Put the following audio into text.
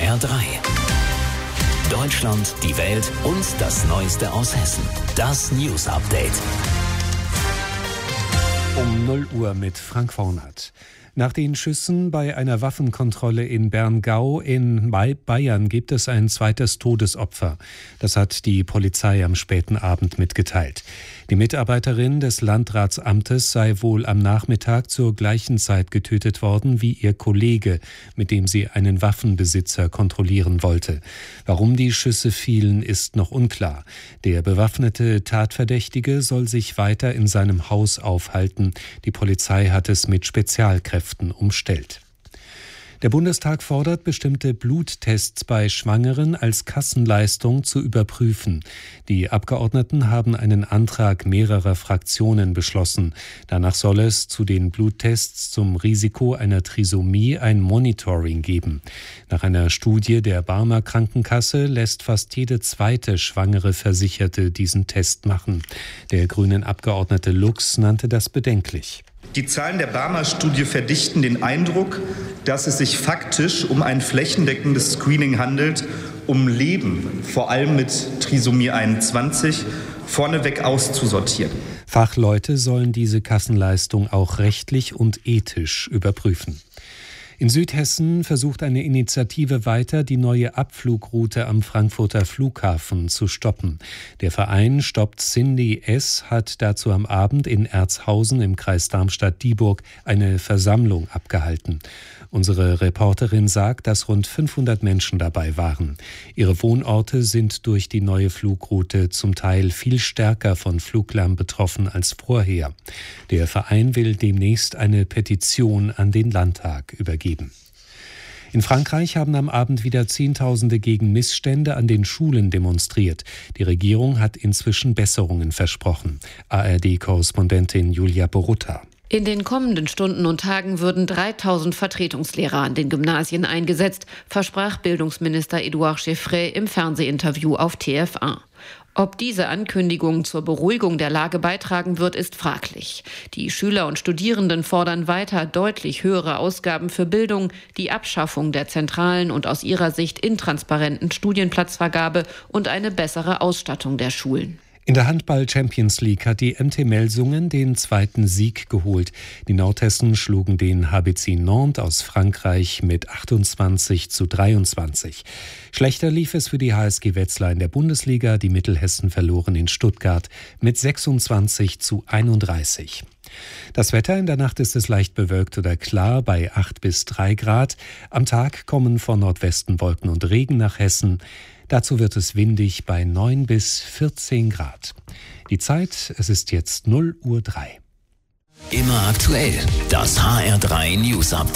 HR3. Deutschland, die Welt und das Neueste aus Hessen. Das News Update. Um 0 Uhr mit Frank Vornat. Nach den Schüssen bei einer Waffenkontrolle in Berngau in Bayern gibt es ein zweites Todesopfer. Das hat die Polizei am späten Abend mitgeteilt. Die Mitarbeiterin des Landratsamtes sei wohl am Nachmittag zur gleichen Zeit getötet worden wie ihr Kollege, mit dem sie einen Waffenbesitzer kontrollieren wollte. Warum die Schüsse fielen, ist noch unklar. Der bewaffnete Tatverdächtige soll sich weiter in seinem Haus aufhalten. Die Polizei hat es mit Spezialkräften umstellt. Der Bundestag fordert, bestimmte Bluttests bei Schwangeren als Kassenleistung zu überprüfen. Die Abgeordneten haben einen Antrag mehrerer Fraktionen beschlossen. Danach soll es zu den Bluttests zum Risiko einer Trisomie ein Monitoring geben. Nach einer Studie der Barmer Krankenkasse lässt fast jede zweite schwangere Versicherte diesen Test machen. Der grünen Abgeordnete Lux nannte das bedenklich. Die Zahlen der Barmer-Studie verdichten den Eindruck, dass es sich faktisch um ein flächendeckendes Screening handelt, um Leben, vor allem mit Trisomie 21, vorneweg auszusortieren. Fachleute sollen diese Kassenleistung auch rechtlich und ethisch überprüfen. In Südhessen versucht eine Initiative weiter, die neue Abflugroute am Frankfurter Flughafen zu stoppen. Der Verein Stoppt Cindy S. hat dazu am Abend in Erzhausen im Kreis Darmstadt-Dieburg eine Versammlung abgehalten. Unsere Reporterin sagt, dass rund 500 Menschen dabei waren. Ihre Wohnorte sind durch die neue Flugroute zum Teil viel stärker von Fluglärm betroffen als vorher. Der Verein will demnächst eine Petition an den Landtag übergeben. In Frankreich haben am Abend wieder Zehntausende gegen Missstände an den Schulen demonstriert. Die Regierung hat inzwischen Besserungen versprochen. ARD-Korrespondentin Julia Borutta. In den kommenden Stunden und Tagen würden 3000 Vertretungslehrer an den Gymnasien eingesetzt, versprach Bildungsminister Edouard Chevrey im Fernsehinterview auf TF1. Ob diese Ankündigung zur Beruhigung der Lage beitragen wird, ist fraglich. Die Schüler und Studierenden fordern weiter deutlich höhere Ausgaben für Bildung, die Abschaffung der zentralen und aus ihrer Sicht intransparenten Studienplatzvergabe und eine bessere Ausstattung der Schulen. In der Handball-Champions League hat die MT Melsungen den zweiten Sieg geholt. Die Nordhessen schlugen den HBC Nantes aus Frankreich mit 28:23. Schlechter lief es für die HSG Wetzlar in der Bundesliga. Die Mittelhessen verloren in Stuttgart mit 26:31. Das Wetter: in der Nacht ist es leicht bewölkt oder klar bei 8 bis 3 Grad. Am Tag kommen von Nordwesten Wolken und Regen nach Hessen. Dazu wird es windig bei 9 bis 14 Grad. Die Zeit, es ist jetzt 0:03 Uhr. Immer aktuell, das HR3 News Update.